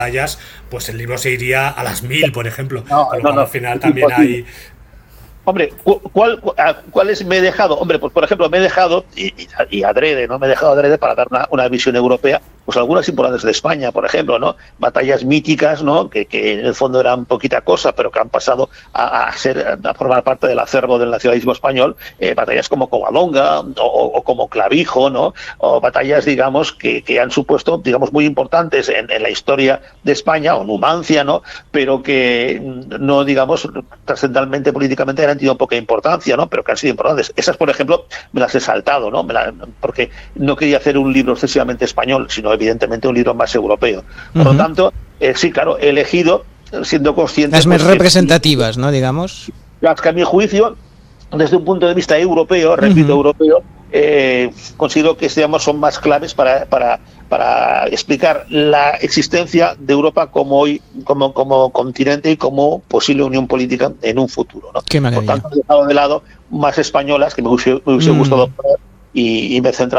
batallas, pues el libro se iría a las 1000, por ejemplo. No, Con lo no, cual, no, al final también imposible. hay... Hombre, ¿cuáles me he dejado? Hombre, pues por ejemplo, me he dejado, y adrede, ¿no? Me he dejado adrede para dar una visión europea, pues algunas importantes de España, por ejemplo, ¿no? Batallas míticas, ¿no? Que en el fondo eran poquita cosa, pero que han pasado a formar parte del acervo del nacionalismo español, batallas como Covadonga o como Clavijo, ¿no? O batallas, digamos, que han supuesto, digamos, muy importantes en la historia de España, o Numancia, ¿no? Pero que no, digamos, trascendentalmente, políticamente han tenido poca importancia, ¿no? Pero que han sido importantes. Esas, por ejemplo, me las he saltado, ¿no? Porque no quería hacer un libro excesivamente español, sino evidentemente un libro más europeo. Por lo tanto, sí, claro, he elegido, siendo consciente... Las más representativas, ¿no? Digamos. Las que a mi juicio, desde un punto de vista europeo, repito, europeo, considero que digamos, son más claves para explicar la existencia de Europa como continente y como posible unión política en un futuro, ¿no? Qué Por maravilla. tanto, he dejado de lado más españolas que me hubiese gustado poner y me he centrado